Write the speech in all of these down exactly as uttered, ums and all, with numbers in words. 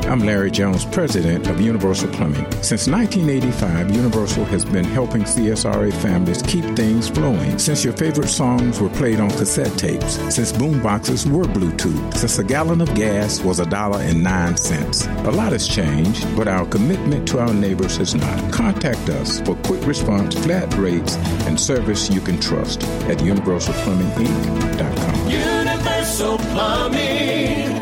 I'm Larry Jones, president of Universal Plumbing. Since nineteen eighty-five, Universal has been helping C S R A families keep things flowing. Since your favorite songs were played on cassette tapes, since boomboxes were Bluetooth, since a gallon of gas was a dollar and nine cents. A lot has changed, but our commitment to our neighbors has not. Contact us for quick response, flat rates, and service you can trust at universal plumbing inc dot com. Universal Plumbing.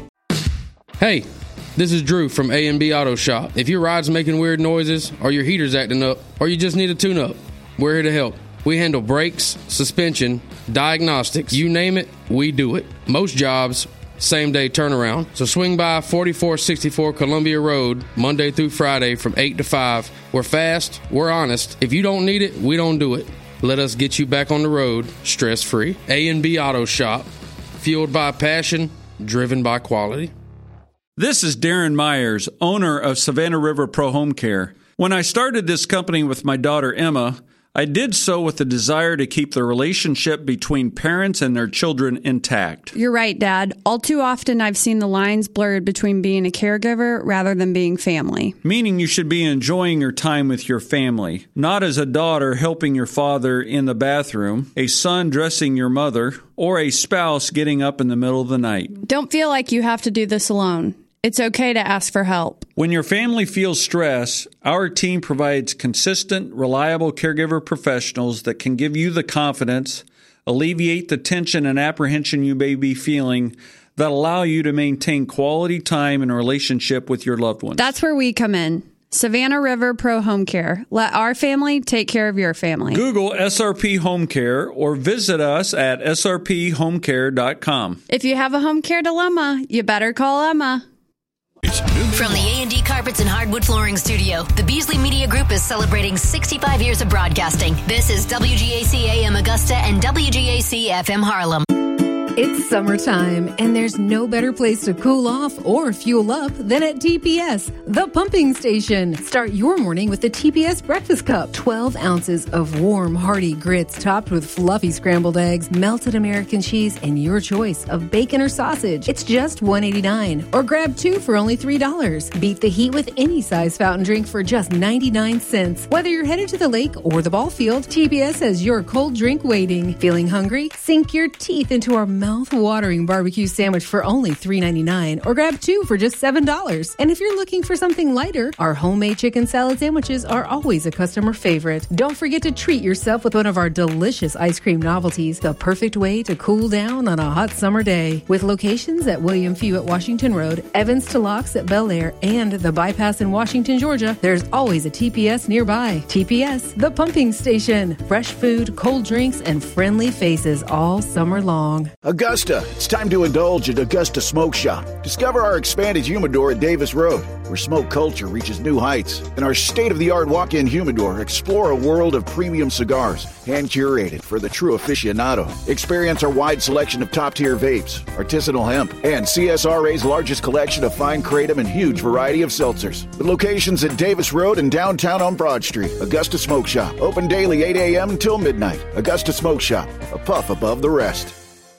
Hey, this is Drew from A and B Auto Shop. If your ride's making weird noises, or your heater's acting up, or you just need a tune-up, we're here to help. We handle brakes, suspension, diagnostics, you name it, we do it. Most jobs, same-day turnaround. So swing by forty-four sixty-four Columbia Road, Monday through Friday from eight to five. We're fast, we're honest. If you don't need it, we don't do it. Let us get you back on the road, stress-free. A and B Auto Shop, fueled by passion, driven by quality. This is Darren Myers, owner of Savannah River Pro Home Care. When I started this company with my daughter Emma, I did so with the desire to keep the relationship between parents and their children intact. You're right, Dad. All too often I've seen the lines blurred between being a caregiver rather than being family. Meaning you should be enjoying your time with your family, not as a daughter helping your father in the bathroom, a son dressing your mother, or a spouse getting up in the middle of the night. Don't feel like you have to do this alone. It's okay to ask for help. When your family feels stress, our team provides consistent, reliable caregiver professionals that can give you the confidence, alleviate the tension and apprehension you may be feeling, that allow you to maintain quality time and relationship with your loved ones. That's where we come in. Savannah River Pro Home Care. Let our family take care of your family. Google S R P Home Care or visit us at S R P home care dot com. If you have a home care dilemma, you better call Emma. From the A and D Carpets and Hardwood Flooring Studio, the Beasley Media Group is celebrating sixty-five years of broadcasting. This is W G A C A M Augusta and W G A C F M Harlem. It's summertime, and there's no better place to cool off or fuel up than at T P S, the pumping station. Start your morning with the T P S Breakfast Cup. twelve ounces of warm, hearty grits topped with fluffy scrambled eggs, melted American cheese, and your choice of bacon or sausage. It's just one dollar and eighty-nine cents, or grab two for only three dollars. Beat the heat with any size fountain drink for just ninety-nine cents. Whether you're headed to the lake or the ball field, T P S has your cold drink waiting. Feeling hungry? Sink your teeth into our mouth-watering barbecue sandwich for only three dollars and ninety-nine cents, or grab two for just seven dollars. And if you're looking for something lighter, our homemade chicken salad sandwiches are always a customer favorite. Don't forget to treat yourself with one of our delicious ice cream novelties, the perfect way to cool down on a hot summer day. With locations at William Few at Washington Road, Evans to Locks at Bel Air, and the Bypass in Washington, Georgia, there's always a T P S nearby. T P S, the pumping station. Fresh food, cold drinks, and friendly faces all summer long. Augusta, it's time to indulge at Augusta Smoke Shop. Discover our expanded humidor at Davis Road, where smoke culture reaches new heights. In our state-of-the-art walk-in humidor, explore a world of premium cigars, hand-curated for the true aficionado. Experience our wide selection of top-tier vapes, artisanal hemp, and C S R A's largest collection of fine kratom and huge variety of seltzers. With locations at Davis Road and downtown on Broad Street, Augusta Smoke Shop. Open daily eight a.m. until midnight. Augusta Smoke Shop, a puff above the rest.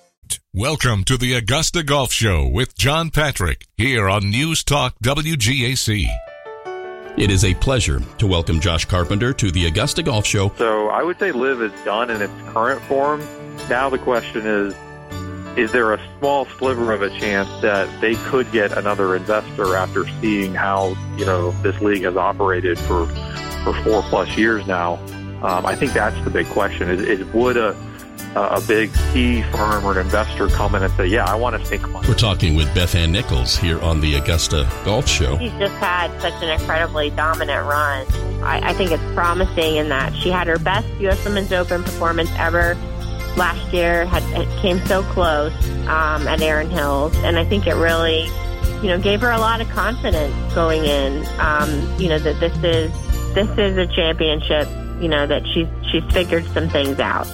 Welcome to the Augusta Golf Show with John Patrick, here on News Talk W G A C. It is a pleasure to welcome Josh Carpenter to the Augusta Golf Show. So I would say Live is done in its current form. Now the question is, is there a small sliver of a chance that they could get another investor after seeing how, you know, this league has operated for, for four plus years now? Um, I think that's the big question is, is would a a big key firm or an investor come in and say, yeah, I want to sink money. We're talking with Beth Ann Nichols here on the Augusta Golf Show. She's just had such an incredibly dominant run. I, I think it's promising in that she had her best U S Women's Open performance ever last year, had it came so close um, at Erin Hills, and I think it really, you know, gave her a lot of confidence going in, um, you know, that this is this is a championship, you know, that she's she's figured some things out.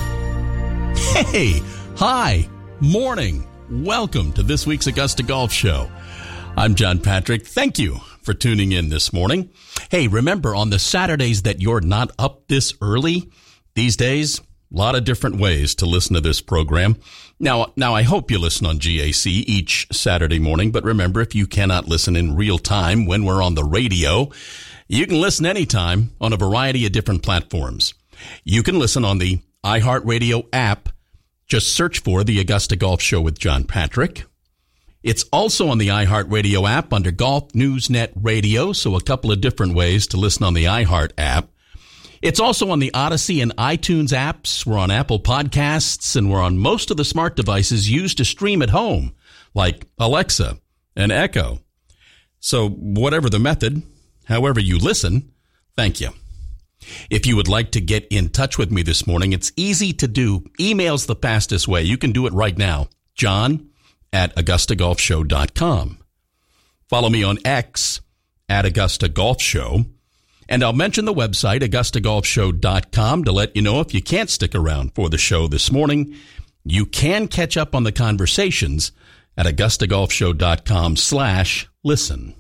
Hey, hi, morning. Welcome to this week's Augusta Golf Show. I'm John Patrick. Thank you for tuning in this morning. Hey, remember on the Saturdays that you're not up this early, these days, A lot of different ways to listen to this program. Now, now I hope you listen on G A C each Saturday morning, but remember, if you cannot listen in real time when we're on the radio, you can listen anytime on a variety of different platforms. You can listen on the iHeartRadio app. Just search for the Augusta Golf Show with John Patrick. It's also on the iHeartRadio app under Golf News Net Radio, so a couple of different ways to listen on the iHeart app. It's also on the Odyssey and iTunes apps. We're on Apple Podcasts, and we're on most of the smart devices used to stream at home, like Alexa and Echo. So whatever the method, however you listen, thank you. If you would like to get in touch with me this morning, it's easy to do. Email's the fastest way. You can do it right now. John at Augusta Golf Show dot com. Follow me on X at Augusta Golf Show. And I'll mention the website, Augusta Golf Show dot com, to let you know if you can't stick around for the show this morning, you can catch up on the conversations at Augusta Golf Show dot com slash listen.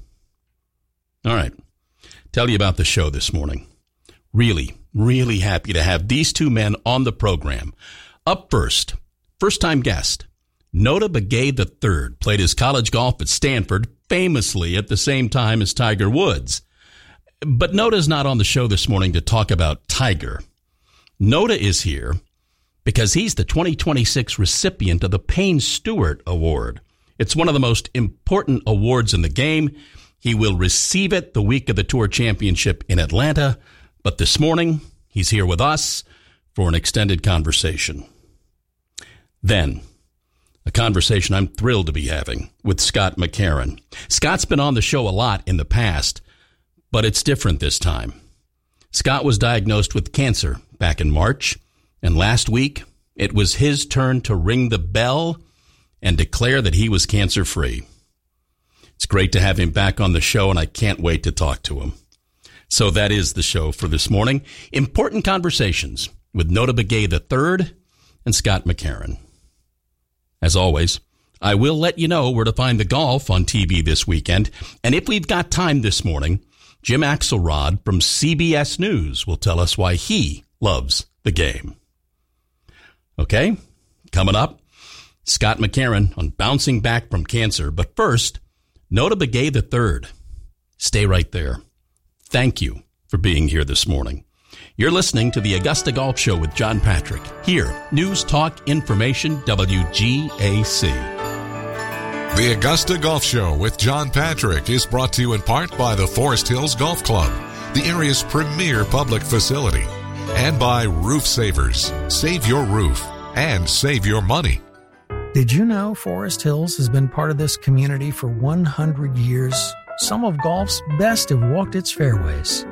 All right. Tell you about the show this morning. Really, really happy to have these two men on the program. Up first, first-time guest, Notah Begay the third, played his college golf at Stanford, famously at the same time as Tiger Woods. But Notah's not on the show this morning to talk about Tiger. Notah is here because he's the twenty twenty-six recipient of the Payne Stewart Award. It's one of the most important awards in the game. He will receive it the week of the Tour Championship in Atlanta. But this morning, he's here with us for an extended conversation. Then, a conversation I'm thrilled to be having with Scott McCarron. Scott's been on the show a lot in the past, but it's different this time. Scott was diagnosed with cancer back in March, and last week, it was his turn to ring the bell and declare that he was cancer-free. It's great to have him back on the show, and I can't wait to talk to him. So that is the show for this morning. Important conversations with Notah Begay the third and Scott McCarron. As always, I will let you know where to find the golf on T V this weekend. And if we've got time this morning, Jim Axelrod from C B S News will tell us why he loves the game. Okay, coming up, Scott McCarron on bouncing back from cancer. But first, Notah Begay the third. Stay right there. Thank you for being here this morning. You're listening to the Augusta Golf Show with John Patrick. Here, News Talk Information W G A C. The Augusta Golf Show with John Patrick is brought to you in part by the Forest Hills Golf Club, the area's premier public facility, and by Roof Savers. Save your roof and save your money. Did you know Forest Hills has been part of this community for one hundred years? Some of golf's best have walked its fairways.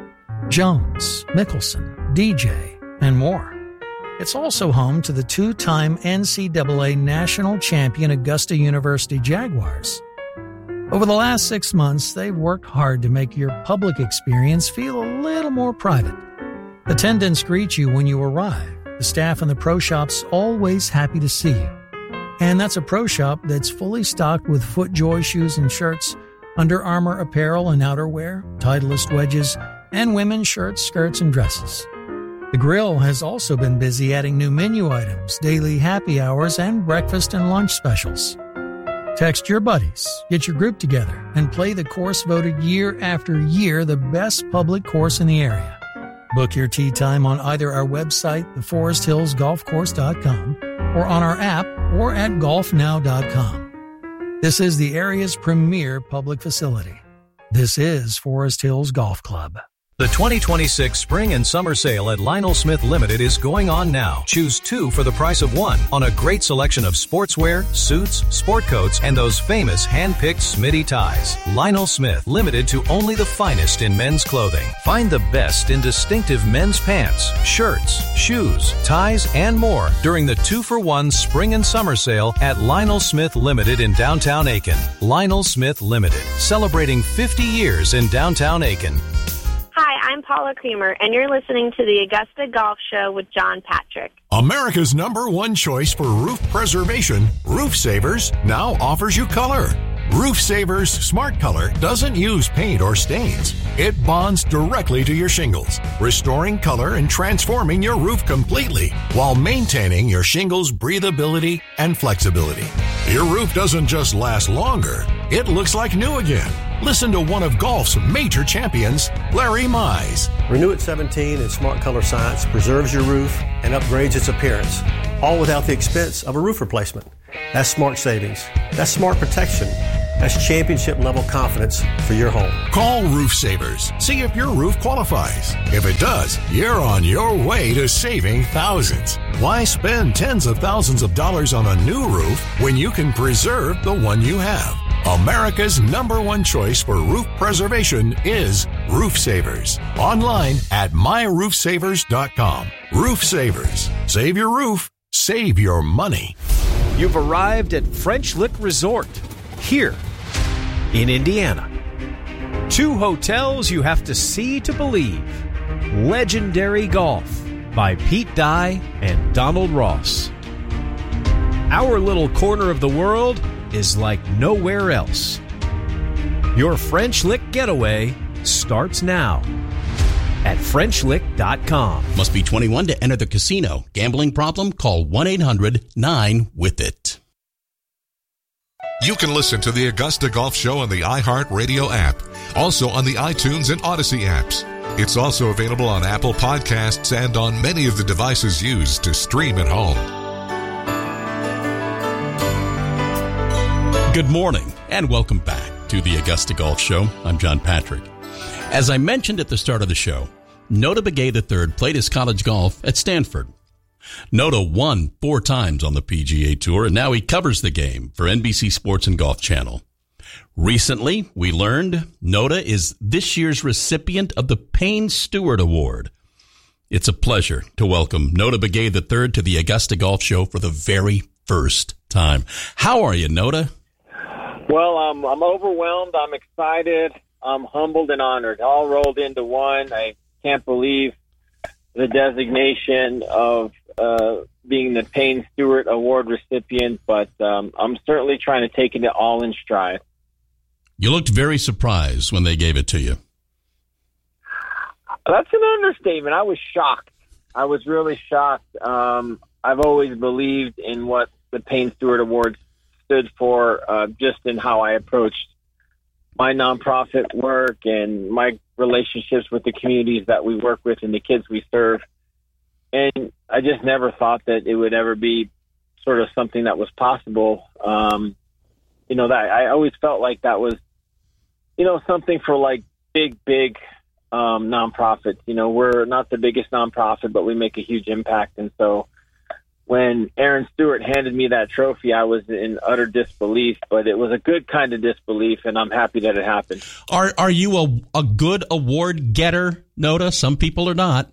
Jones, Mickelson, D J, and more. It's also home to the two-time N C double A national champion Augusta University Jaguars. Over the last six months, they've worked hard to make your public experience feel a little more private. Attendants greet you when you arrive. The staff in the pro shop's always happy to see you. And that's a pro shop that's fully stocked with FootJoy shoes and shirts, Under Armour apparel and outerwear, Titleist wedges, and women's shirts, skirts, and dresses. The grill has also been busy adding new menu items, daily happy hours, and breakfast and lunch specials. Text your buddies, get your group together, and play the course voted year after year the best public course in the area. Book your tee time on either our website, the forest hills golf course dot com, or on our app, or at golf now dot com. This is the area's premier public facility. This is Forest Hills Golf Club. The twenty twenty-six Spring and Summer Sale at Lionel Smith Limited is going on now. Choose two for the price of one on a great selection of sportswear, suits, sport coats, and those famous hand-picked Smitty ties. Lionel Smith Limited to only the finest in men's clothing. Find the best in distinctive men's pants, shirts, shoes, ties, and more during the two-for-one Spring and Summer Sale at Lionel Smith Limited in downtown Aiken. Lionel Smith Limited, celebrating fifty years in downtown Aiken. Hi, I'm Paula Creamer, and you're listening to the Augusta Golf Show with John Patrick. America's number one choice for roof preservation, Roof Savers, now offers you color. Roof Savers Smart Color doesn't use paint or stains. It bonds directly to your shingles, restoring color and transforming your roof completely while maintaining your shingles' breathability and flexibility. Your roof doesn't just last longer, it looks like new again. Listen to one of golf's major champions, Larry Mize. Renew It seventeen and Smart Color Science preserves your roof and upgrades its appearance, all without the expense of a roof replacement. That's smart savings. That's smart protection. That's championship-level confidence for your home. Call Roof Savers. See if your roof qualifies. If it does, you're on your way to saving thousands. Why spend tens of thousands of dollars on a new roof when you can preserve the one you have? America's number one choice for roof preservation is Roof Savers. Online at my roof savers dot com. Roof Savers. Save your roof. Save your money. You've arrived at French Lick Resort here in Indiana. Two hotels you have to see to believe. Legendary Golf by Pete Dye and Donald Ross. Our little corner of the world is like nowhere else. Your French Lick getaway starts now at French Lick dot com. Must be twenty-one to enter the casino. Gambling problem? Call one eight hundred nine with it. You can listen to the Augusta Golf Show on the iHeartRadio app, also on the iTunes and Odyssey apps. It's also available on Apple Podcasts and on many of the devices used to stream at home. Good morning and welcome back to the Augusta Golf Show. I'm John Patrick. As I mentioned at the start of the show, Notah Begay the third played his college golf at Stanford. Notah won four times on the P G A Tour, and now he covers the game for N B C Sports and Golf Channel. Recently, we learned Notah is this year's recipient of the Payne Stewart Award. It's a pleasure to welcome Notah Begay the third to the Augusta Golf Show for the very first time. How are you, Notah? Well, um, I'm overwhelmed. I'm excited. I'm humbled and honored. All rolled into one. I can't believe the designation of uh, being the Payne Stewart Award recipient, but um, I'm certainly trying to take it all in stride. You looked very surprised when they gave it to you. That's an understatement. I was shocked. I was really shocked. Um, I've always believed in what the Payne Stewart Awards stood for, uh, just in how I approached my nonprofit work and my relationships with the communities that we work with and the kids we serve. And I just never thought that it would ever be sort of something that was possible. Um, you know, that I always felt like that was, you know, something for like big, big um, nonprofits. You know, we're not the biggest nonprofit, but we make a huge impact. And so when Aaron Stewart handed me that trophy, I was in utter disbelief, but it was a good kind of disbelief, and I'm happy that it happened. Are are you a, a good award getter, Notah? Some people are not.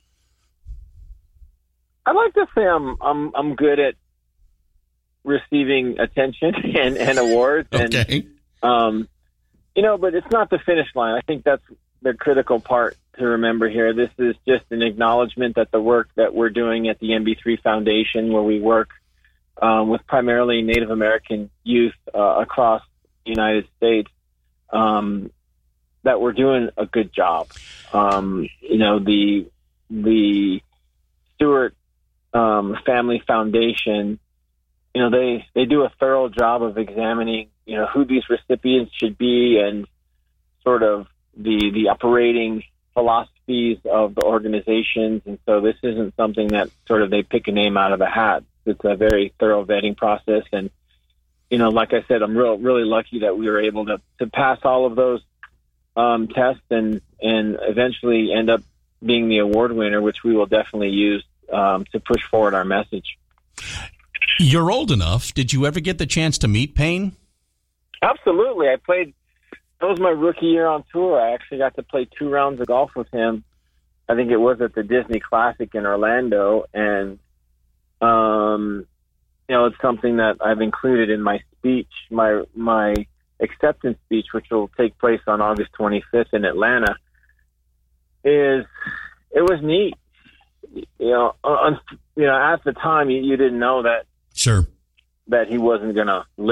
I'd like to say I'm I'm I'm good at receiving attention and, and awards. Okay. And, um, you know, but it's not the finish line. I think that's the critical part to remember here. This is just an acknowledgement that the work that we're doing at the M B three Foundation, where we work um, with primarily Native American youth uh, across the United States, um, that we're doing a good job. Um, you know, the the Stewart um, Family Foundation, you know, they, they do a thorough job of examining, you know, who these recipients should be and sort of the the operating philosophies of the organizations. And so this isn't something that sort of they pick a name out of a hat. It's a very thorough vetting process. And, you know, like I said, I'm real, really lucky that we were able to, to pass all of those um, tests and, and eventually end up being the award winner, which we will definitely use um, to push forward our message. You're old enough. Did you ever get the chance to meet Payne? Absolutely. I played, that was my rookie year on tour. I actually got to play two rounds of golf with him. I think it was at the Disney Classic in Orlando. And, um, you know, it's something that I've included in my speech, my, my acceptance speech, which will take place on August twenty-fifth in Atlanta, is it was neat. You know, on, you know, at the time you, you didn't know that, sure, that he wasn't going to live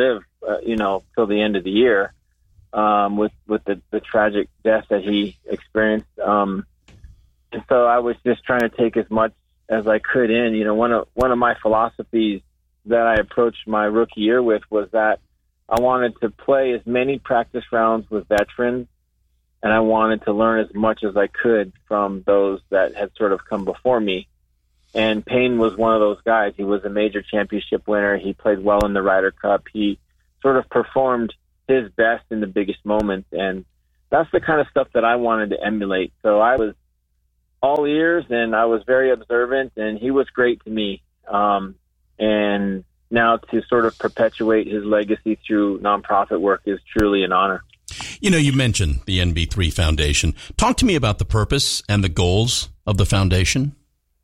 uh, you know, till the end of the year um, with with the, the tragic death that he experienced. Um, and so I was just trying to take as much as I could in. You know, one of one of my philosophies that I approached my rookie year with was that I wanted to play as many practice rounds with veterans, and I wanted to learn as much as I could from those that had sort of come before me. And Payne was one of those guys. He was a major championship winner. He played well in the Ryder Cup. He sort of performed his best in the biggest moments, and that's the kind of stuff that I wanted to emulate. So I was all ears, and I was very observant, and he was great to me. Um, and now to sort of perpetuate his legacy through nonprofit work is truly an honor. You know, you mentioned the N B three Foundation. Talk to me about the purpose and the goals of the foundation.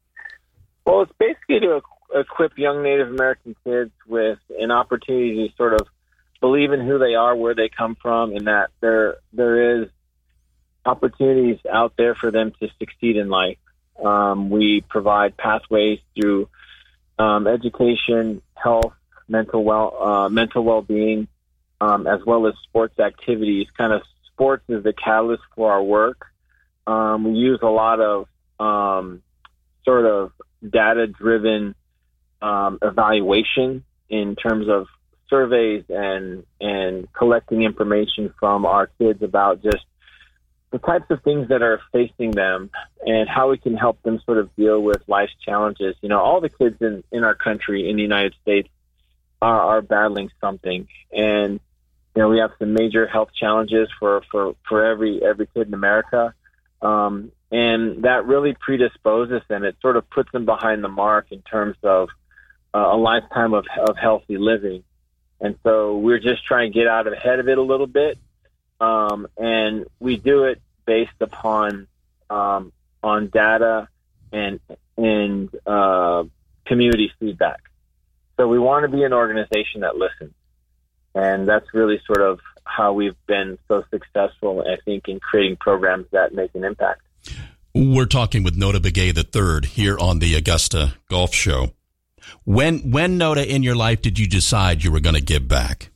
Well, it's basically to equip young Native American kids with an opportunity to sort of believe in who they are, where they come from, and that there there is opportunities out there for them to succeed in life. Um, we provide pathways through um, education, health, mental well uh, mental well-being, um, as well as sports activities. Kind of sports is the catalyst for our work. Um, we use a lot of um, sort of data-driven um, evaluation in terms of surveys and and collecting information from our kids about just the types of things that are facing them and how we can help them sort of deal with life's challenges. You know, all the kids in, in our country, in the United States, are, are battling something. And, you know, we have some major health challenges for, for, for every, every kid in America. Um, and that really predisposes them. It sort of puts them behind the mark in terms of uh, a lifetime of, of healthy living. And so we're just trying to get out ahead of it a little bit. Um, and we do it based upon um, on data and and uh, community feedback. So we want to be an organization that listens, and that's really sort of how we've been so successful, I think, in creating programs that make an impact. We're talking with Notah Begay the third here on the Augusta Golf Show. When, when Notah, in your life did you decide you were going to give back?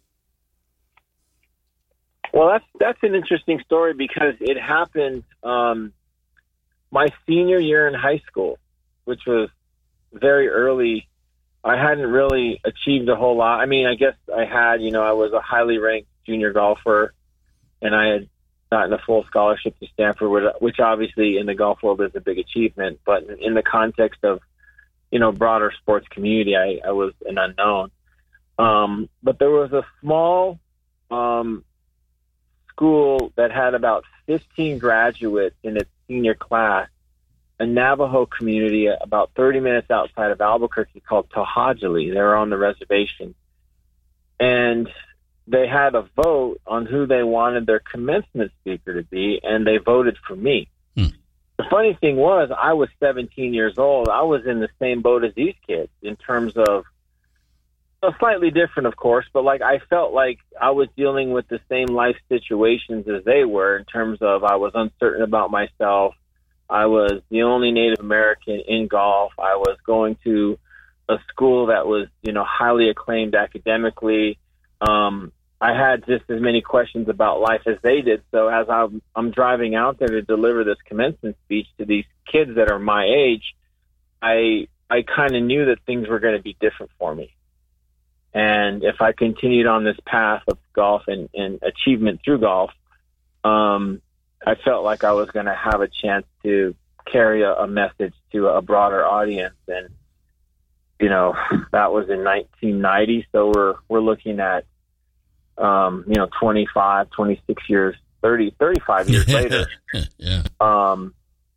Well, that's that's an interesting story because it happened um, my senior year in high school, which was very early. I hadn't really achieved a whole lot. I mean, I guess I had, you know, I was a highly ranked junior golfer, and I had gotten a full scholarship to Stanford, which obviously in the golf world is a big achievement. But in the context of, you know, broader sports community, I, I was an unknown. Um, but there was a small um, school that had about fifteen graduates in its senior class, a Navajo community about thirty minutes outside of Albuquerque called To'Hajiilee. They were on the reservation. And they had a vote on who they wanted their commencement speaker to be, and they voted for me. Hmm. The funny thing was, I was seventeen years old. I was in the same boat as these kids in terms of, well, slightly different, of course, but like I felt like I was dealing with the same life situations as they were in terms of I was uncertain about myself. I was the only Native American in golf. I was going to a school that was, you know, highly acclaimed academically. Um, I had just as many questions about life as they did. So as I'm, I'm driving out there to deliver this commencement speech to these kids that are my age, I I kind of knew that things were going to be different for me. And if I continued on this path of golf and, and achievement through golf, um, I felt like I was going to have a chance to carry a, a message to a broader audience. And, you know, that was in nineteen ninety. So we're, we're looking at, um, you know, twenty-five, twenty-six years, thirty, thirty-five years later. yeah. Um,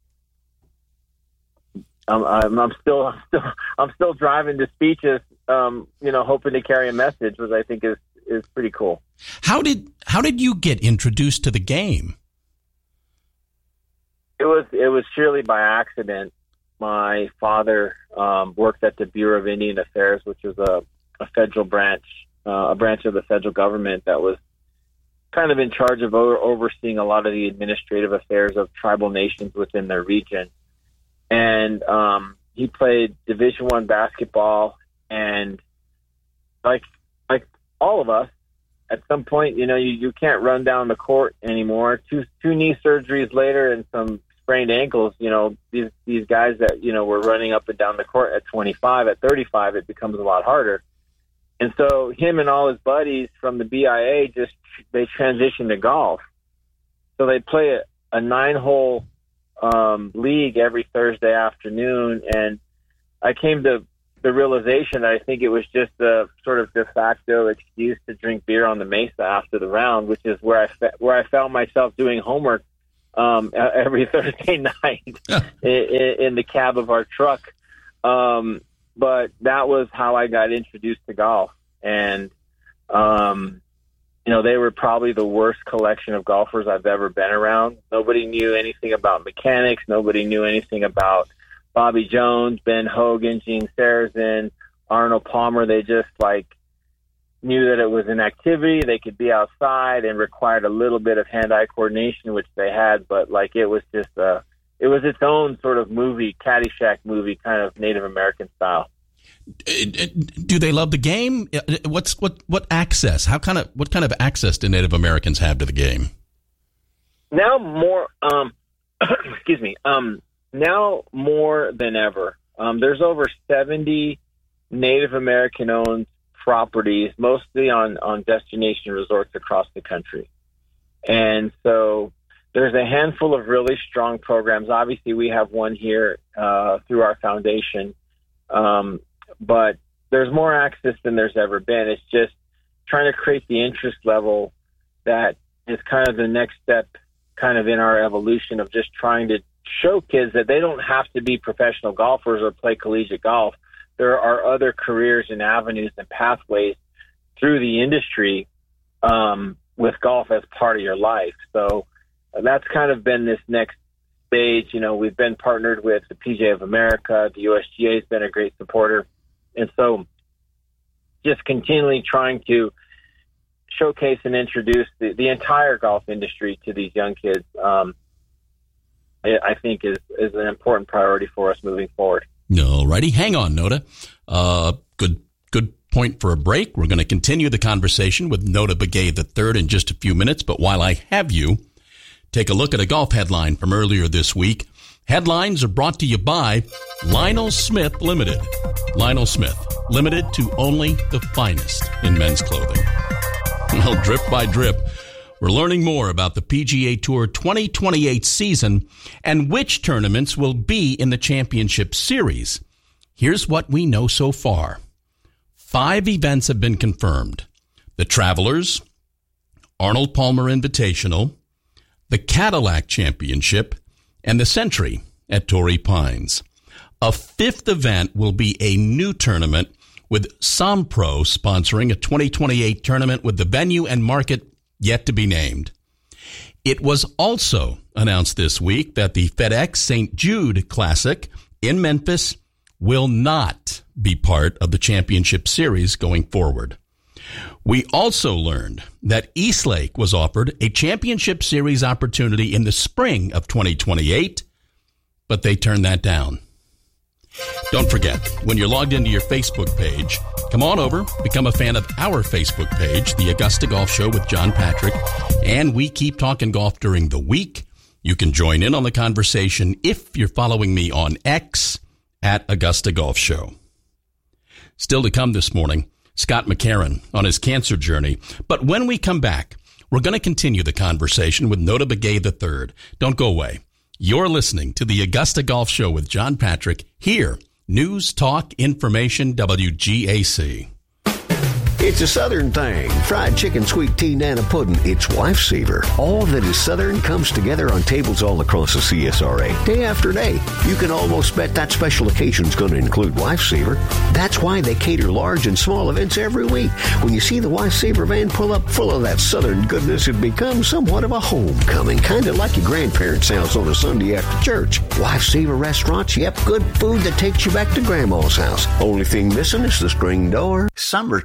I'm, I'm, I'm still, I'm still, I'm still driving to speeches, um, you know, hoping to carry a message, which I think is, is pretty cool. How did, how did you get introduced to the game? It was, it was surely by accident. My father, um, worked at the Bureau of Indian Affairs, which was a, a federal branch, uh, a branch of the federal government that was kind of in charge of over, overseeing a lot of the administrative affairs of tribal nations within their region. And um, he played Division One basketball, and like like all of us, at some point, you know, you, you can't run down the court anymore. Two two knee surgeries later and some sprained ankles, you know, these these guys that, you know, were running up and down the court at twenty-five, at thirty-five, it becomes a lot harder. And so him and all his buddies from the B I A just, they transitioned to golf. So they play a, a nine-hole um, league every Thursday afternoon, and I came to the realization that I think it was just a sort of de facto excuse to drink beer on the Mesa after the round, which is where I fe- where I found myself doing homework um, every Thursday night in, in the cab of our truck. Um, but that was how I got introduced to golf, and um, you know, they were probably the worst collection of golfers I've ever been around. Nobody knew anything about mechanics. Nobody knew anything about Bobby Jones, Ben Hogan, Gene Sarazen, Arnold Palmer. They just like knew that it was an activity. They could be outside and required a little bit of hand-eye coordination, which they had, but like it was just a, it was its own sort of movie, Caddyshack movie, kind of Native American style. Do they love the game? What's what what access? How kind of what kind of access do Native Americans have to the game? Now more, um, excuse me, um, now more than ever. Um, there's over seventy Native American-owned properties, mostly on on destination resorts across the country, and so there's a handful of really strong programs. Obviously, we have one here uh, through our foundation. Um, but there's more access than there's ever been. It's just trying to create the interest level that is kind of the next step kind of in our evolution of just trying to show kids that they don't have to be professional golfers or play collegiate golf. There are other careers and avenues and pathways through the industry um, with golf as part of your life. So that's kind of been this next stage. You know, we've been partnered with the P G A of America. The U S G A has been a great supporter. And so just continually trying to showcase and introduce the, the entire golf industry to these young kids, um, I think is, is an important priority for us moving forward. All righty. Hang on, Notah. Uh, good, good point for a break. We're going to continue the conversation with Notah Begay the third in just a few minutes. But while I have you, take a look at a golf headline from earlier this week. Headlines are brought to you by Lionel Smith Limited. Lionel Smith, limited to only the finest in men's clothing. Well, drip by drip, we're learning more about the P G A Tour twenty twenty-eight season and which tournaments will be in the championship series. Here's what we know so far. Five events have been confirmed. The Travelers, Arnold Palmer Invitational, the Cadillac Championship, and the Century at Torrey Pines. A fifth event will be a new tournament with Sompro sponsoring a twenty twenty-eight tournament with the venue and market yet to be named. It was also announced this week that the FedEx Saint Jude Classic in Memphis will not be part of the championship series going forward. We also learned that Eastlake was offered a championship series opportunity in the spring of twenty twenty-eight, but they turned that down. Don't forget, when you're logged into your Facebook page, come on over, become a fan of our Facebook page, The Augusta Golf Show with John Patrick, and we keep talking golf during the week. You can join in on the conversation if you're following me on X at Augusta Golf Show. Still to come this morning, Scott McCarron on his cancer journey. But when we come back, we're going to continue the conversation with Notah Begay the third. Don't go away. You're listening to the Augusta Golf Show with John Patrick here. News, talk, information, W G A C. It's a Southern thing. Fried chicken, sweet tea, nana pudding. It's Lifesaver. All that is Southern comes together on tables all across the C S R A. Day after day. You can almost bet that special occasion's going to include Lifesaver. That's why they cater large and small events every week. When you see the Lifesaver van pull up full of that Southern goodness, it becomes somewhat of a homecoming. Kind of like your grandparents' house on a Sunday after church. Lifesaver restaurants, yep, good food that takes you back to Grandma's house. Only thing missing is the screen door. Summertime in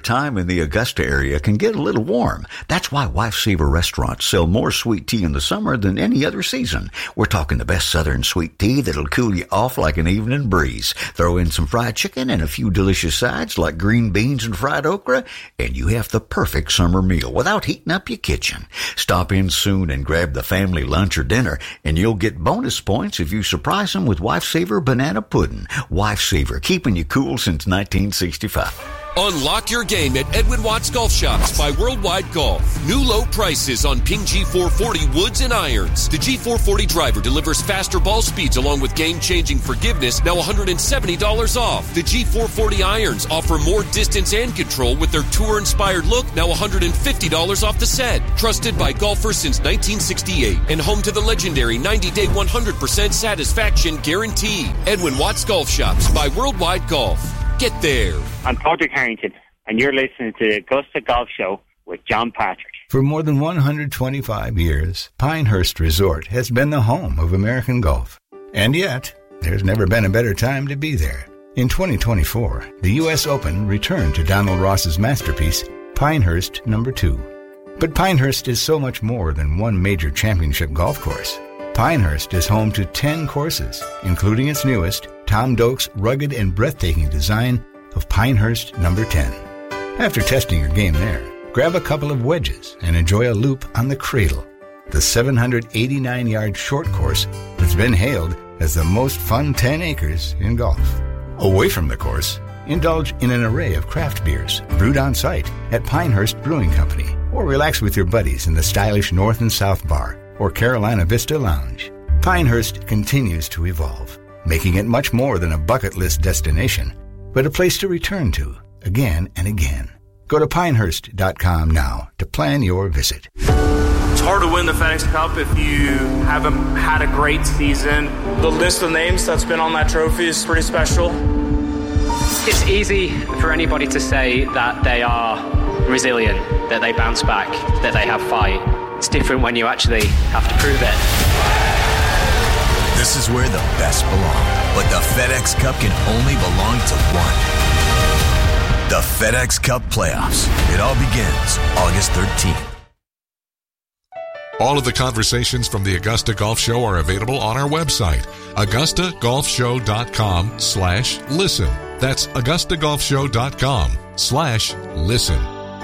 the Augusta area can get a little warm. That's why Lifesaver restaurants sell more sweet tea in the summer than any other season. We're talking the best Southern sweet tea that'll cool you off like an evening breeze. Throw in some fried chicken and a few delicious sides like green beans and fried okra, and you have the perfect summer meal without heating up your kitchen. Stop in soon and grab the family lunch or dinner, and you'll get bonus points if you surprise them with Lifesaver Banana Pudding. Lifesaver, keeping you cool since nineteen sixty-five. Unlock your game at Edwin Watts Golf Shops by Worldwide Golf. New low prices on Ping G four forty woods and irons. The G four forty driver delivers faster ball speeds along with game-changing forgiveness, now one hundred seventy dollars off. The G four forty irons offer more distance and control with their tour-inspired look, now one hundred fifty dollars off the set. Trusted by golfers since nineteen sixty-eight and home to the legendary ninety-day one hundred percent satisfaction guarantee. Edwin Watts Golf Shops by Worldwide Golf. Get there. I'm Patrick Harrington, and you're listening to the Augusta Golf Show with John Patrick. For more than one hundred twenty-five years, Pinehurst Resort has been the home of American golf. And yet, there's never been a better time to be there. In twenty twenty-four, the U S Open returned to Donald Ross's masterpiece, Pinehurst Number Two. But Pinehurst is so much more than one major championship golf course. Pinehurst is home to ten courses, including its newest, Tom Doak's rugged and breathtaking design of Pinehurst Number ten. After testing your game there, grab a couple of wedges and enjoy a loop on the Cradle, the seven hundred eighty-nine yard short course that's been hailed as the most fun ten acres in golf. Away from the course, indulge in an array of craft beers brewed on site at Pinehurst Brewing Company, or relax with your buddies in the stylish North and South Bar or Carolina Vista Lounge. Pinehurst continues to evolve, making it much more than a bucket list destination, but a place to return to again and again. Go to pinehurst dot com now to plan your visit. It's hard to win the FedEx Cup if you haven't had a great season. The list of names that's been on that trophy is pretty special. It's easy for anybody to say that they are resilient, that they bounce back, that they have fight. It's different when you actually have to prove it. This is where the best belong, but the FedEx Cup can only belong to one. The FedEx Cup Playoffs. It all begins August thirteenth. All of the conversations from the Augusta Golf Show are available on our website, augusta golf show dot com slash listen. That's augusta golf show dot com slash listen.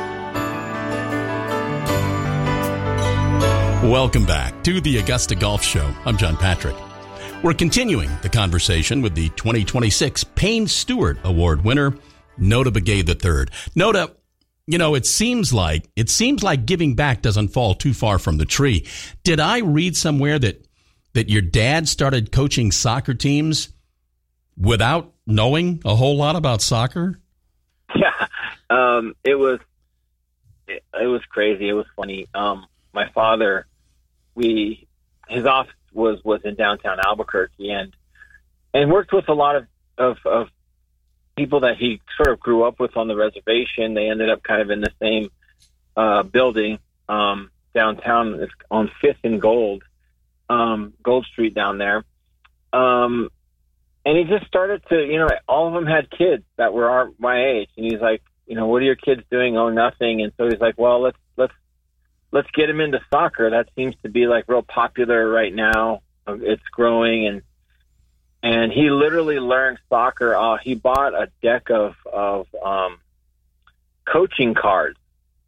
Welcome back to the Augusta Golf Show. I'm John Patrick. We're continuing the conversation with the twenty twenty-six Payne Stewart Award winner, Notah Begay the third. Notah, you know, it seems like it seems like giving back doesn't fall too far from the tree. Did I read somewhere that that your dad started coaching soccer teams without knowing a whole lot about soccer? Yeah, um, it was it, it was crazy. It was funny. Um, my father, we his office was was in downtown Albuquerque, and and worked with a lot of of, of people that he sort of grew up with on the reservation. They ended up kind of in the same uh, building um, downtown. It's on Fifth and Gold, um, Gold Street down there. Um, and he just started to, you know, all of them had kids that were our, my age. And he's like, you know, what are your kids doing? Oh, nothing. And so he's like, well, let's, let's, let's get them into soccer. That seems to be like real popular right now. It's growing. And, and he literally learned soccer. Uh, he bought a deck of, of, um, coaching cards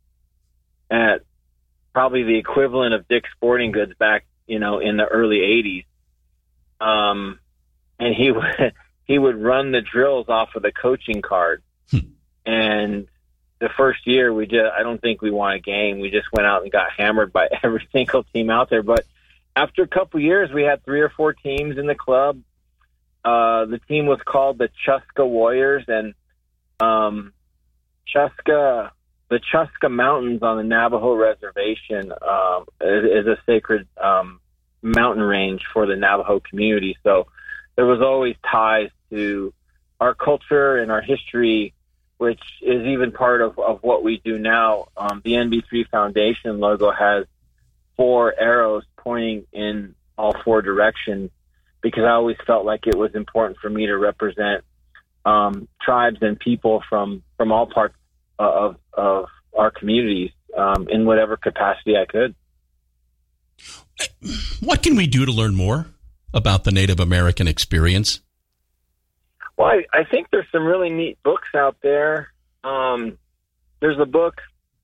at probably the equivalent of Dick's Sporting Goods back, you know, in the early eighties. Um, and he would, he would run the drills off of the coaching card. And the first year we just, I don't think we won a game. We just went out and got hammered by every single team out there. But after a couple years, we had three or four teams in the club. Uh, the team was called the Chuska Warriors, and, um, Chuska, the Chuska Mountains on the Navajo Reservation, um, is, is a sacred, um, mountain range for the Navajo community. So there was always ties to our culture and our history, which is even part of, of what we do now. Um, the N B three Foundation logo has four arrows pointing in all four directions, because I always felt like it was important for me to represent um, tribes and people from, from all parts of of our communities um, in whatever capacity I could. What can we do to learn more about the Native American experience? Well, I, I think there's some really neat books out there. Um, there's a book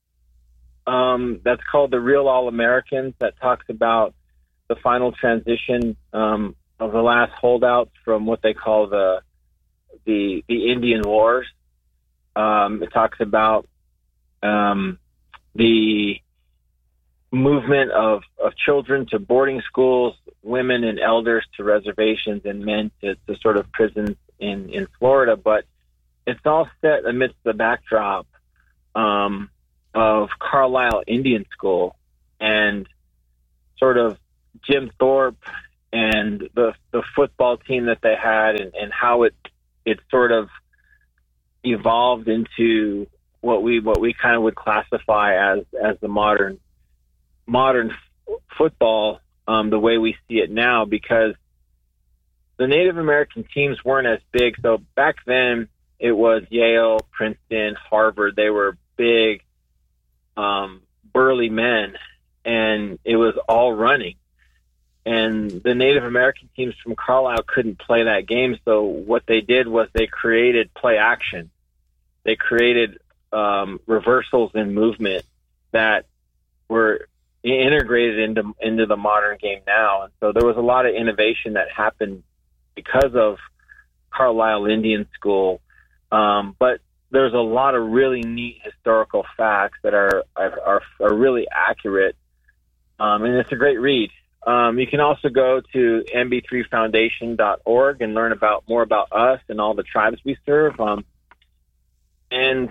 um, that's called The Real All-Americans that talks about the final transition um, of the last holdouts from what they call the the, the Indian Wars. Um, it talks about um, the movement of, of children to boarding schools, women and elders to reservations, and men to, to sort of prisons in, in Florida. But it's all set amidst the backdrop um, of Carlisle Indian School and sort of Jim Thorpe and the the football team that they had, and, and how it it sort of evolved into what we what we kind of would classify as as the modern modern f- football, um, the way we see it now, because the Native American teams weren't as big. So back then it was Yale, Princeton, Harvard. They were big, um, burly men, and it was all running. And the Native American teams from Carlisle couldn't play that game. So what they did was they created play action. They created um, reversals in movement that were integrated into into the modern game now. And so there was a lot of innovation that happened because of Carlisle Indian School. Um, but there's a lot of really neat historical facts that are are, are really accurate. Um, and it's a great read. Um, you can also go to M B three foundation dot org and learn about more about us and all the tribes we serve. Um, and,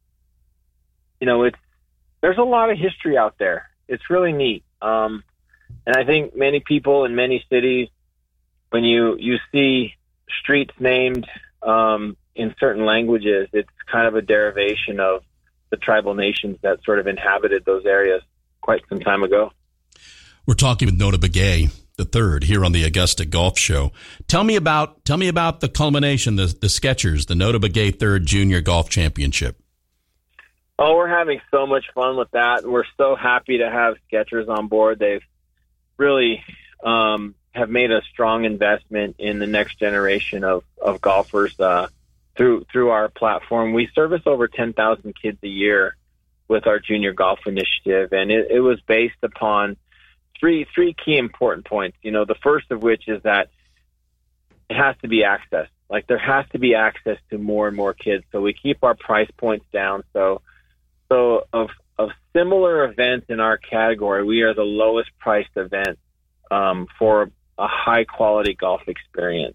you know, it's there's a lot of history out there. It's really neat. Um, and I think many people in many cities, when you, you see streets named um, in certain languages, it's kind of a derivation of the tribal nations that sort of inhabited those areas quite some time ago. We're talking with Notah Begay the third here on the Augusta Golf Show. Tell me about tell me about the culmination, the the Skechers, the Notah Begay Third Junior Golf Championship. Oh, we're having so much fun with that. We're so happy to have Skechers on board. They've really um, have made a strong investment in the next generation of of golfers uh, through through our platform. We service over ten thousand kids a year with our Junior Golf Initiative, and it, it was based upon Three three key important points. You know, the first of which is that it has to be access. Like there has to be access to more and more kids. So we keep our price points down. So so of of similar events in our category, we are the lowest priced event um, for a high quality golf experience.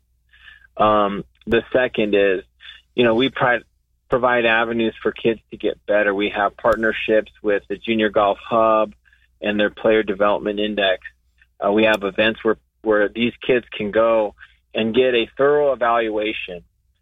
Um, the second is, you know, we pri- provide avenues for kids to get better. We have partnerships with the Junior Golf Hub and their player development index. Uh, we have events where, where these kids can go and get a thorough evaluation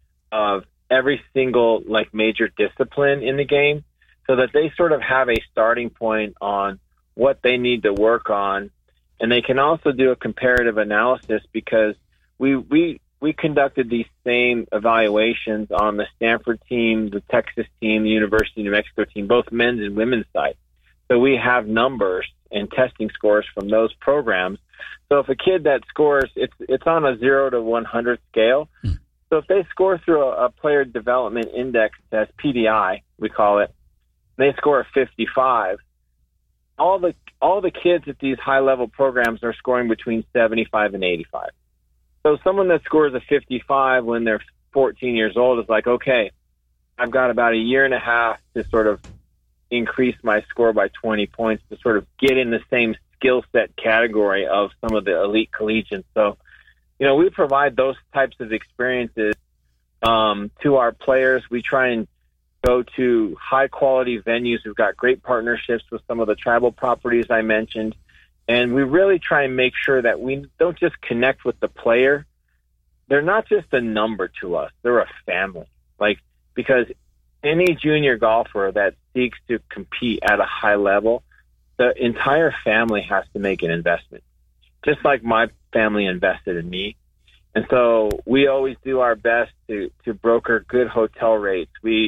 of every single like major discipline in the game so that they sort of have a starting point on what they need to work on. And they can also do a comparative analysis because we, we, we conducted these same evaluations on the Stanford team, the Texas team, the University of New Mexico team, both men's and women's side. So we have numbers and testing scores from those programs. So if a kid that scores, it's it's on a zero to one hundred scale. Mm. So if they score through a, a player development index test, P D I, we call it, they score a fifty-five. All the all the kids at these high level programs are scoring between seventy-five and eighty-five. So someone that scores a fifty-five when they're fourteen years old is like, okay, I've got about a year and a half to sort of increase my score by twenty points to sort of get in the same skill set category of some of the elite collegians. So, you know, we provide those types of experiences um, to our players. We try and go to high quality venues. We've got great partnerships with some of the tribal properties I mentioned. And we really try and make sure that we don't just connect with the player. They're not just a number to us. They're a family. Like, because any junior golfer that seeks to compete at a high level, the entire family has to make an investment, just like my family invested in me. And so we always do our best to, to broker good hotel rates. We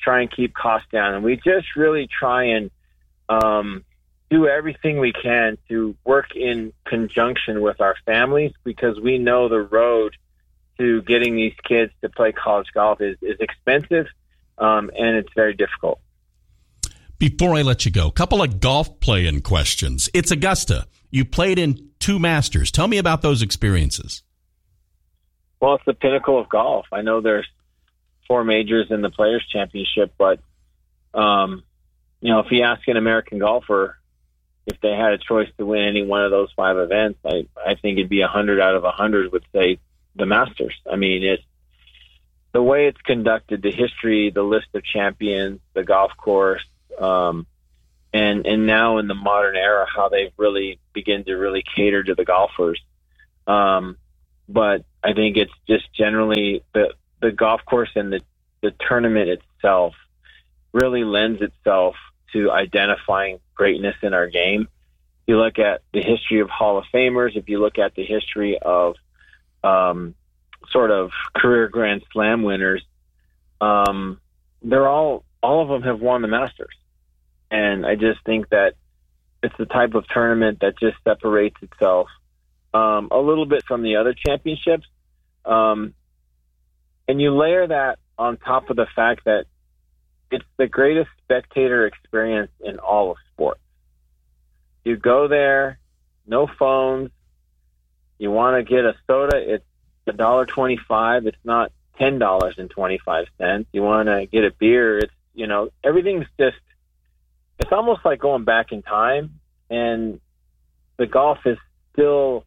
try and keep costs down. And we just really try and um, do everything we can to work in conjunction with our families, because we know the road to getting these kids to play college golf is, is expensive, um, and it's very difficult. Before I let you go, a couple of golf playing questions. It's Augusta. You played in two Masters. Tell me about those experiences. Well, it's the pinnacle of golf. I know there's four majors in the Players' Championship, but, um, you know, if you ask an American golfer if they had a choice to win any one of those five events, I, I think it'd be one hundred out of one hundred would say the Masters. I mean, it's the way it's conducted, the history, the list of champions, the golf course, um, and and now in the modern era, how they've really begun to really cater to the golfers. Um, but I think it's just generally the the golf course and the, the tournament itself really lends itself to identifying greatness in our game. If you look at the history of Hall of Famers, if you look at the history of um, sort of career Grand Slam winners, um, they're all all of them have won the Masters. And I just think that it's the type of tournament that just separates itself um, a little bit from the other championships. Um, and you layer that on top of the fact that it's the greatest spectator experience in all of sports. You go there, no phones. You want to get a soda, it's one dollar twenty-five. It's not ten dollars and twenty-five cents. You want to get a beer, it's, you know, everything's just, it's almost like going back in time, and the golf is still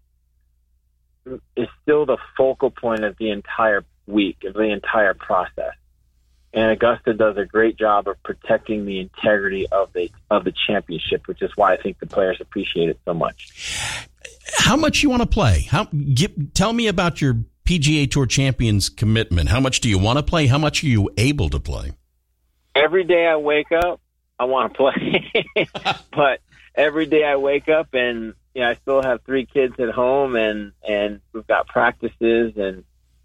is still the focal point of the entire week, of the entire process. And Augusta does a great job of protecting the integrity of the of the championship, which is why I think the players appreciate it so much. How much you want to play? How give, tell me about your P G A Tour Champions commitment. How much do you want to play? How much are you able to play? Every day I wake up, I want to play. But every day I wake up and, you know, I still have three kids at home, and, and we've got practices, and,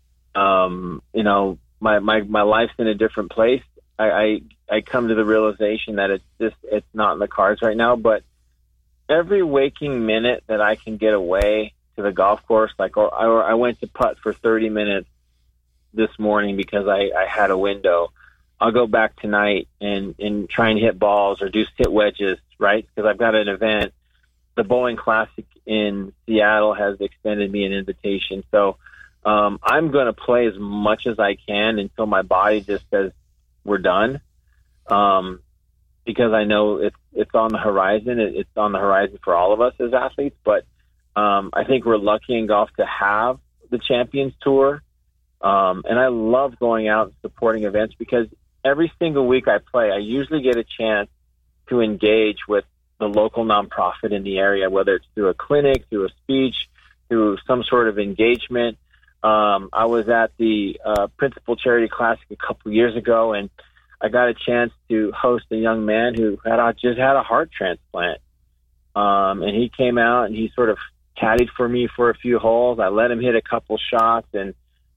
um, you know, my, my, my life's in a different place. I, I, I come to the realization that it's just, it's not in the cards right now, but every waking minute that I can get away to the golf course, like, or, or I went to putt for thirty minutes this morning because I, I had a window. I'll go back tonight and, and try and hit balls or do sit wedges, right? Because I've got an event. The Bowling Classic in Seattle has extended me an invitation. So um, I'm going to play as much as I can until my body just says we're done, um, because I know it's it's on the horizon. It, it's on the horizon for all of us as athletes. But um, I think we're lucky in golf to have the Champions Tour. Um, and I love going out and supporting events because every single week I play, I usually get a chance to engage with the local nonprofit in the area, whether it's through a clinic, through a speech, through some sort of engagement. Um, I was at the uh, Principal Charity Classic a couple years ago, and I got a chance to host a young man who had a, just had a heart transplant. Um, and he came out and he sort of caddied for me for a few holes. I let him hit a couple shots, and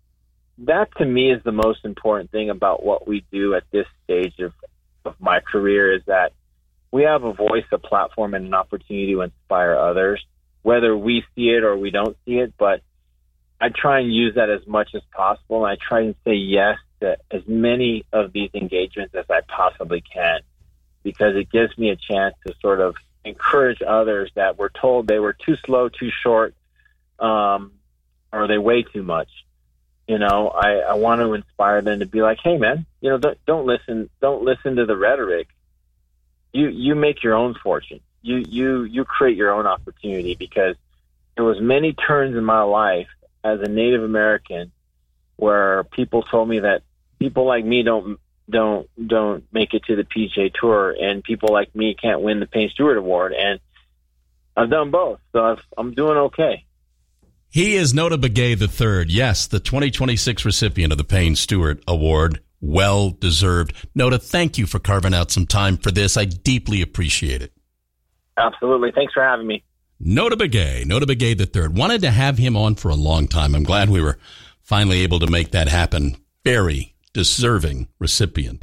that to me is the most important thing about what we do at this stage of, of my career, is that we have a voice, a platform, and an opportunity to inspire others, whether we see it or we don't see it. But I try and use that as much as possible, and I try and say yes to as many of these engagements as I possibly can, because it gives me a chance to sort of encourage others that were told they were too slow, too short, um, or they weigh too much. You know, I, I want to inspire them to be like, hey, man, you know, don't, don't listen, don't listen to the rhetoric. You, you make your own fortune. You, you, you create your own opportunity, because there was many turns in my life as a Native American where people told me that people like me don't, don't, don't make it to the P G A Tour, and people like me can't win the Payne Stewart Award. And I've done both. So I've, I'm doing okay. He is Notah Begay the third. Yes, the twenty twenty-six recipient of the Payne Stewart Award. Well deserved. Notah, thank you for carving out some time for this. I deeply appreciate it. Absolutely. Thanks for having me. Notah Begay, Notah Begay the third. Wanted to have him on for a long time. I'm glad we were finally able to make that happen. Very deserving recipient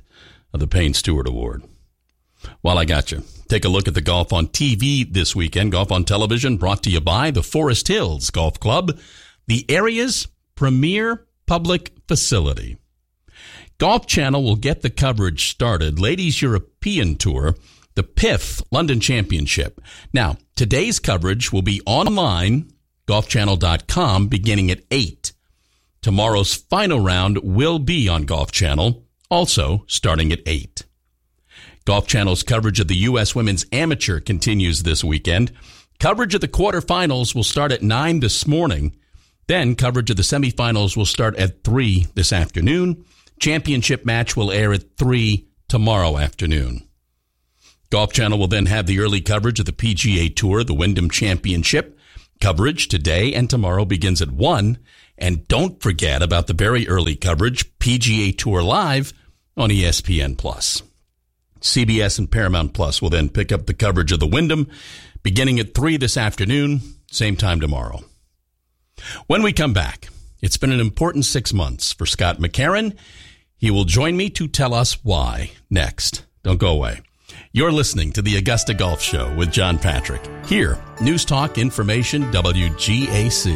of the Payne Stewart Award. While I got you, take a look at the golf on T V this weekend. Golf on Television brought to you by the Forest Hills Golf Club, the area's premier public facility. Golf Channel will get the coverage started. Ladies European Tour, the P I F London Championship. Now, today's coverage will be online, golf channel dot com, beginning at eight. Tomorrow's final round will be on Golf Channel, also starting at eight. Golf Channel's coverage of the U S Women's Amateur continues this weekend. Coverage of the quarterfinals will start at nine this morning. Then coverage of the semifinals will start at three this afternoon. Championship match will air at three tomorrow afternoon. Golf Channel will then have the early coverage of the P G A Tour, the Wyndham Championship. Coverage today and tomorrow begins at one. And don't forget about the very early coverage, P G A Tour Live on E S P N plus. C B S and Paramount Plus will then pick up the coverage of the Wyndham beginning at three this afternoon, same time tomorrow. When we come back, it's been an important six months for Scott McCarron. He will join me to tell us why next. Don't go away. You're listening to the Augusta Golf Show with John Patrick. Here, News Talk Information W G A C.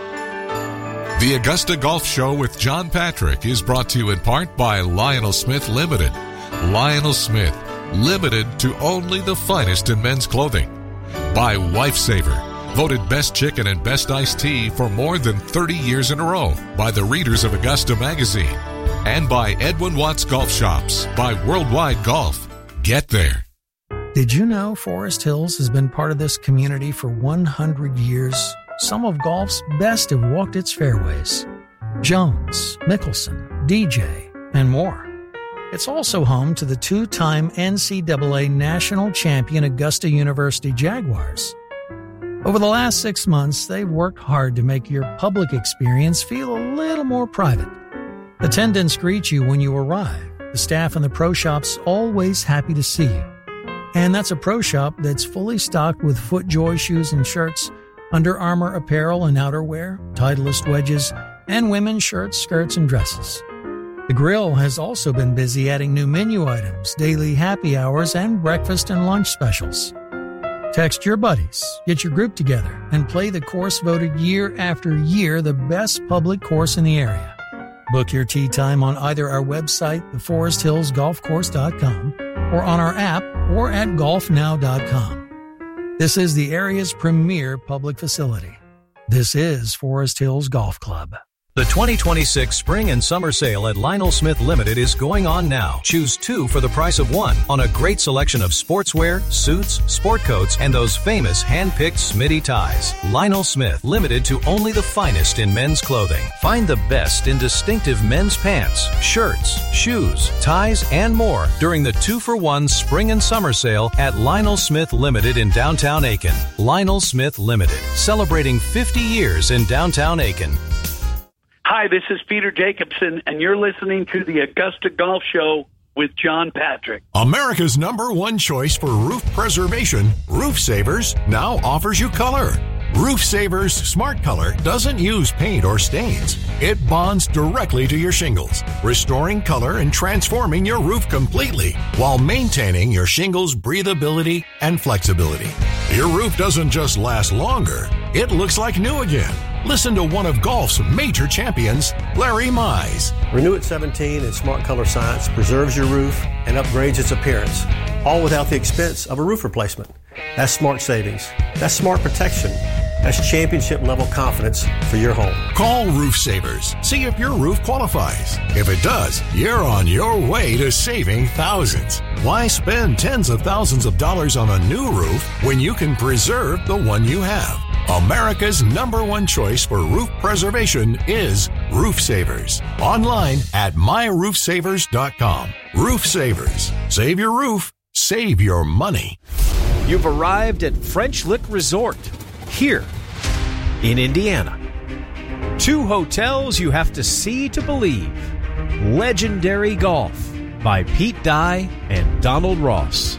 The Augusta Golf Show with John Patrick is brought to you in part by Lionel Smith Limited. Lionel Smith, limited to only the finest in men's clothing. By Lifesaver, voted best chicken and best iced tea for more than thirty years in a row by the readers of Augusta Magazine. And by Edwin Watts Golf Shops, by Worldwide Golf. Get there. Did you know Forest Hills has been part of this community for one hundred years? Some of golf's best have walked its fairways. Jones, Mickelson, D J, and more. It's also home to the two-time N C double A national champion Augusta University Jaguars. Over the last six months, they've worked hard to make your public experience feel a little more private. Attendants greet you when you arrive. The staff in the pro shop's always happy to see you. And that's a pro shop that's fully stocked with FootJoy shoes and shirts, Under Armour apparel and outerwear, Titleist wedges, and women's shirts, skirts, and dresses. The grill has also been busy adding new menu items, daily happy hours, and breakfast and lunch specials. Text your buddies, get your group together, and play the course voted year after year the best public course in the area. Book your tee time on either our website, the forest hills golf course dot com, or on our app, or at golf now dot com. This is the area's premier public facility. This is Forest Hills Golf Club. The twenty twenty-six Spring and Summer Sale at Lionel Smith Limited is going on now. Choose two for the price of one on a great selection of sportswear, suits, sport coats, and those famous hand-picked Smitty ties. Lionel Smith, limited to only the finest in men's clothing. Find the best in distinctive men's pants, shirts, shoes, ties, and more during the two-for-one Spring and Summer Sale at Lionel Smith Limited in downtown Aiken. Lionel Smith Limited, celebrating fifty years in downtown Aiken. Hi, this is Peter Jacobson, and you're listening to the Augusta Golf Show with John Patrick. America's number one choice for roof preservation, Roof Savers, now offers you color. Roof Savers Smart Color doesn't use paint or stains. It bonds directly to your shingles, restoring color and transforming your roof completely while maintaining your shingles' breathability and flexibility. Your roof doesn't just last longer, it looks like new again. Listen to one of golf's major champions, Larry Mize. Renew It seventeen and Smart Color Science preserves your roof and upgrades its appearance, all without the expense of a roof replacement. That's smart savings. That's smart protection. That's championship level confidence for your home. Call Roof Savers. See if your roof qualifies. If it does, you're on your way to saving thousands. Why spend tens of thousands of dollars on a new roof when you can preserve the one you have? America's number one choice for roof preservation is Roof Savers. Online at my roof savers dot com. Roof Savers. Save your roof. Save your money. You've arrived at French Lick Resort, here in Indiana. Two hotels you have to see to believe. Legendary Golf by Pete Dye and Donald Ross.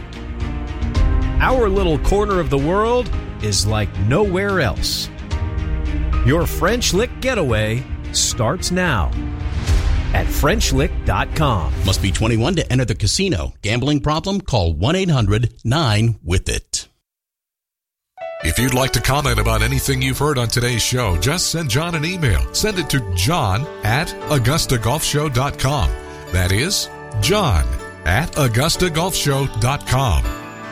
Our little corner of the world is like nowhere else. Your French Lick getaway starts now. at french lick dot com. Must be twenty-one to enter the casino. Gambling problem? Call one eight hundred nine with it. If you'd like to comment about anything you've heard on today's show, just send John an email. Send it to john at augusta golf show dot com. That is john at augusta golf show dot com.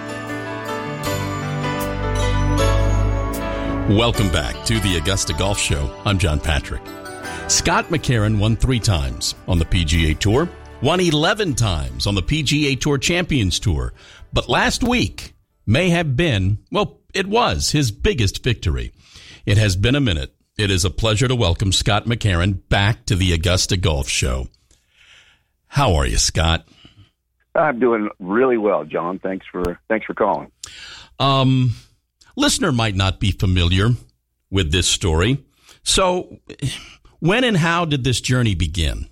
Welcome back to the Augusta Golf Show. I'm John Patrick. Scott McCarron won three times on the P G A Tour, won eleven times on the P G A Tour Champions Tour. But last week may have been, well, it was his biggest victory. It has been a minute. It is a pleasure to welcome Scott McCarron back to the Augusta Golf Show. How are you, Scott? I'm doing really well, John. Thanks for thanks for calling. Um, listener might not be familiar with this story. So when and how did this journey begin?